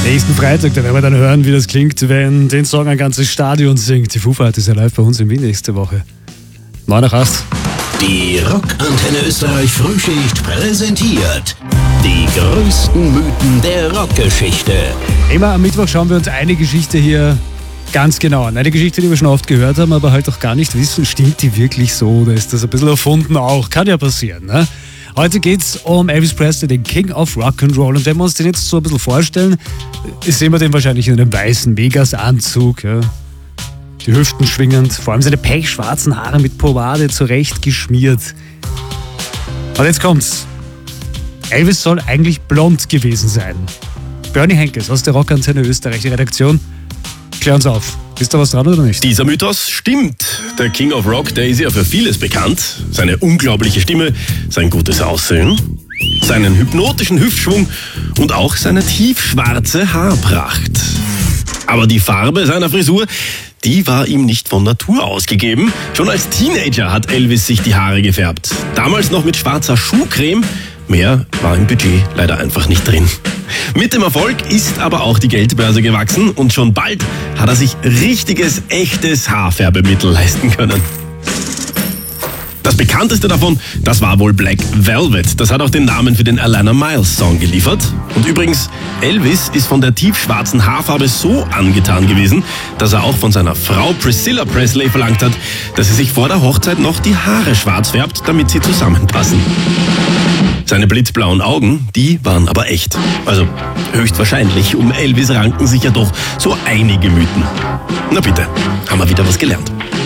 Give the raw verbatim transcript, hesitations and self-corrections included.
Nächsten Freitag, da werden wir dann hören, wie das klingt, wenn den Song ein ganzes Stadion singt. Die Foo Fighters ist ja live bei uns in Wien nächste Woche. neun nach acht. Die Rockantenne Österreich Frühschicht präsentiert die größten Mythen der Rockgeschichte. Immer am Mittwoch schauen wir uns eine Geschichte hier ganz genau an. Eine Geschichte, die wir schon oft gehört haben, aber halt auch gar nicht wissen, stimmt die wirklich so oder ist das ein bisschen erfunden auch? Kann ja passieren, ne? Heute geht's um Elvis Presley, den King of Rock'n'Roll. Und wenn wir uns den jetzt so ein bisschen vorstellen, sehen wir den wahrscheinlich in einem weißen Vegas-Anzug, ja. Die Hüften schwingend, vor allem seine pechschwarzen Haare mit Pomade zurecht geschmiert. Und jetzt kommt's. Elvis soll eigentlich blond gewesen sein. Bernie Henkes aus der Rockantenne Österreich, die Redaktion. Klär uns auf. Ist da was dran oder nicht? Dieser Mythos stimmt. Der King of Rock, der ist ja für vieles bekannt. Seine unglaubliche Stimme, sein gutes Aussehen, seinen hypnotischen Hüftschwung und auch seine tiefschwarze Haarpracht. Aber die Farbe seiner Frisur, die war ihm nicht von Natur ausgegeben. Schon als Teenager hat Elvis sich die Haare gefärbt. Damals noch mit schwarzer Schuhcreme. Mehr war im Budget leider einfach nicht drin. Mit dem Erfolg ist aber auch die Geldbörse gewachsen und schon bald hat er sich richtiges, echtes Haarfärbemittel leisten können. Das bekannteste davon, das war wohl Black Velvet. Das hat auch den Namen für den Alana Miles Song geliefert. Und übrigens, Elvis ist von der tiefschwarzen Haarfarbe so angetan gewesen, dass er auch von seiner Frau Priscilla Presley verlangt hat, dass sie sich vor der Hochzeit noch die Haare schwarz färbt, damit sie zusammenpassen. Seine blitzblauen Augen, die waren aber echt. Also höchstwahrscheinlich, um Elvis ranken sich ja doch so einige Mythen. Na bitte, haben wir wieder was gelernt.